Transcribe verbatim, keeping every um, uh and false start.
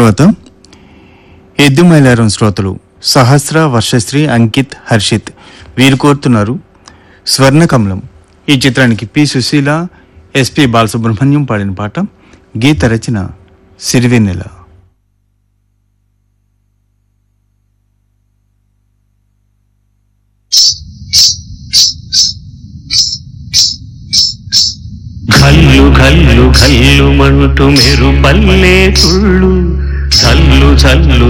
తర్వాత ఎద్దు మైలారం శ్రోతలు సహస్ర, వర్షశ్రీ, అంకిత్, హర్షిత్ వీరు కోరుతున్నారు స్వర్ణకమలం ఈ చిత్రానికి పి సుశీల, ఎస్పి బాలసుబ్రహ్మణ్యం పాడిన పాట. గీత రచన సిరివెన్నెల. ఘల్లు ఘల్లు ఘల్లు మంటూ మెరుపల్లే తుళ్ళు, చల్లు చల్లు